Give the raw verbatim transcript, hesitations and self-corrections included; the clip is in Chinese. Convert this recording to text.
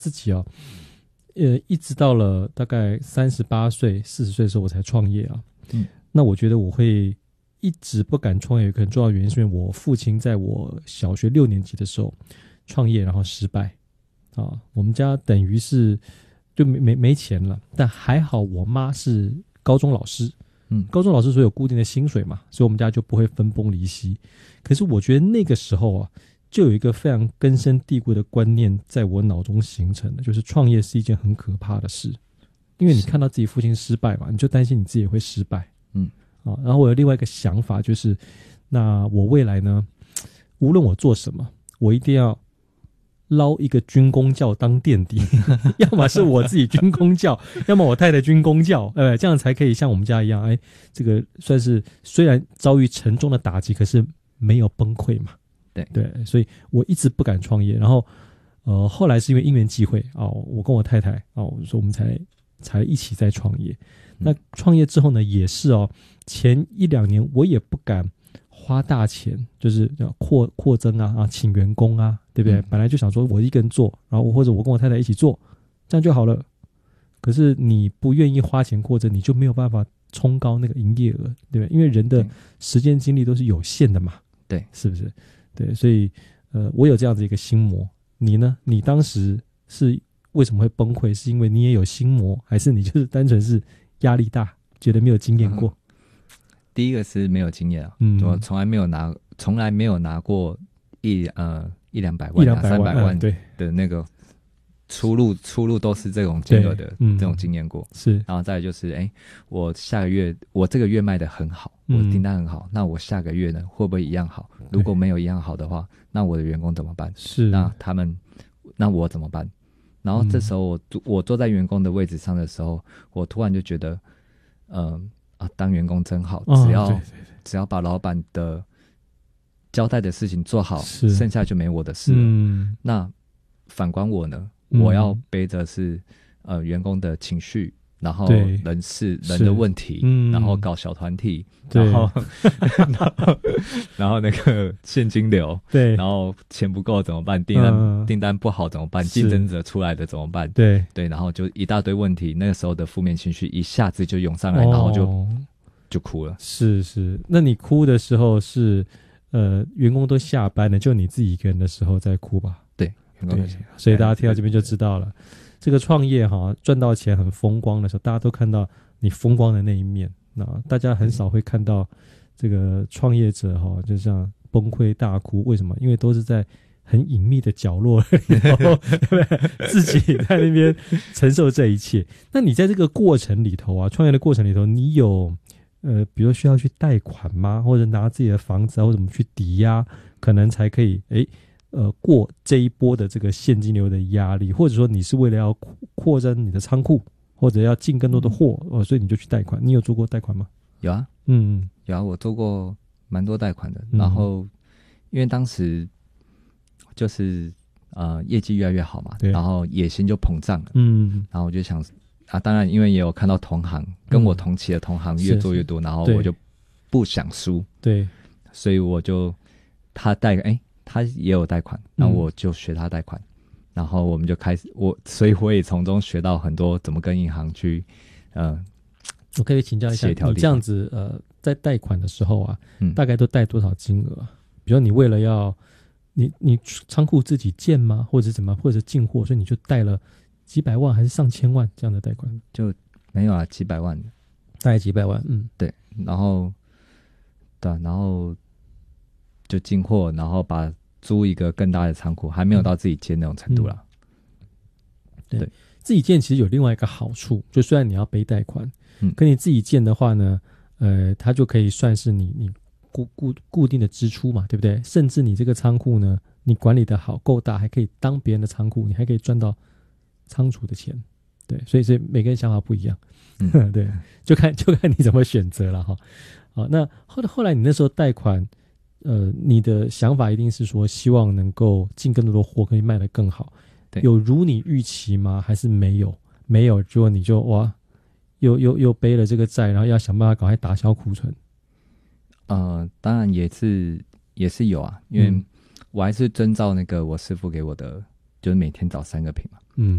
自己啊，呃，一直到了大概三十八岁、四十岁的时候，我才创业啊。嗯，那我觉得我会一直不敢创业，有个很重要的原因是因为我父亲在我小学六年级的时候创业，然后失败啊。我们家等于是就没没没钱了，但还好我妈是高中老师。嗯，高中老师所以有固定的薪水嘛，所以我们家就不会分崩离析。可是我觉得那个时候啊，就有一个非常根深蒂固的观念在我脑中形成的，就是创业是一件很可怕的事，因为你看到自己父亲失败嘛，你就担心你自己也会失败。嗯，啊，然后我有另外一个想法，就是那我未来呢，无论我做什么，我一定要捞一个军公教当垫底，要么是我自己军公教，要么我太太军公教，呃，这样才可以像我们家一样，哎，这个算是虽然遭遇沉重的打击，可是没有崩溃嘛。对对，所以我一直不敢创业。然后，呃，后来是因为因缘际会哦，我跟我太太哦，说我们才才一起在创业。那创业之后呢，也是哦，前一两年我也不敢花大钱，就是扩扩增啊啊，请员工啊，对不对？嗯、本来就想说我一个人做，然后或者我跟我太太一起做，这样就好了。可是你不愿意花钱扩增，你就没有办法冲高那个营业额，对不对？因为人的时间精力都是有限的嘛，对，是不是？对，所以呃，我有这样子一个心魔。你呢？你当时是为什么会崩溃？是因为你也有心魔，还是你就是单纯是压力大，觉得没有经验过？ 嗯、第一个是没有经验啊，嗯，我从来没有拿，从来没有拿过一呃一两百万、两三百万对的那个出路，出路都是这种金额的、嗯、这种经验过。是，然后再来就是，哎，我下个月我这个月卖得很好，我的订单很好，嗯、那我下个月呢会不会一样好？如果没有一样好的话，那我的员工怎么办？是，那他们，那我怎么办？然后这时候我、嗯、我坐在员工的位置上的时候，我突然就觉得，嗯、呃、啊，当员工真好，只要、哦、对对对只要把老板的交代的事情做好，剩下就没我的事了。嗯、那反观我呢，嗯、我要背着是呃员工的情绪。然后人事人的问题、嗯，然后搞小团体，然后然后然后那个现金流，对，然后钱不够怎么办？订单、嗯、订单不好怎么办？竞争者出来的怎么办？对对，然后就一大堆问题，那个时候的负面情绪一下子就涌上来，哦、然后就就哭了。 是是，那你哭的时候是呃员工都下班了，就你自己一个人的时候在哭吧？ 对，员工对，所以大家听到这边就知道了。这个创业哈，赚到钱很风光的时候，大家都看到你风光的那一面。那大家很少会看到这个创业者哈，就像崩溃大哭。为什么？因为都是在很隐秘的角落里头，对不对？自己在那边承受这一切。那你在这个过程里头啊，创业的过程里头，你有呃，比如需要去贷款吗？或者拿自己的房子啊，或者怎么去抵押，可能才可以诶。呃，过这一波的这个现金流的压力，或者说你是为了要扩增你的仓库，或者要进更多的货，嗯、哦，所以你就去贷款。你有做过贷款吗？ 有啊，嗯，有啊，我做过蛮多贷款的。嗯、然后，因为当时就是呃业绩越来越好嘛，然后野心就膨胀了，嗯，然后我就想啊，当然因为也有看到同行、嗯、跟我同期的同行越做越多，然后我就不想输，对，所以我就他贷哎。他也有贷款，那我就学他贷款、嗯，然后我们就开始我，所以我也从中学到很多怎么跟银行去，呃， 我可以请教一下，你这样子呃，在贷款的时候啊，嗯、大概都贷多少金额？比如你为了要你你仓库自己建吗，或者怎么，或者进货，所以你就贷了几百万还是上千万这样的贷款？ 就没有啊，几百万， 大概几百万，嗯， 对，然后对，然后就进货，然后把租一个更大的仓库，还没有到自己建那种程度啦、 嗯、对, 对，自己建其实有另外一个好处，就虽然你要背贷款，嗯，可你自己建的话呢，呃，它就可以算是你你固固固定的支出嘛，对不对？甚至你这个仓库呢，你管理的好够大，还可以当别人的仓库，你还可以赚到仓储的钱，对，所以所以每个人想法不一样，嗯、对，就看就看你怎么选择了哈。好，那后来后来你那时候贷款。呃，你的想法一定是说希望能够进更多的货，可以卖得更好。对，有如你预期吗？还是没有？没有，结果你就哇，又又又背了这个债，然后要想办法赶快打消库存。 呃，当然也是也是有啊，因为我还是遵照那个我师父给我的，就是每天找三个瓶嘛。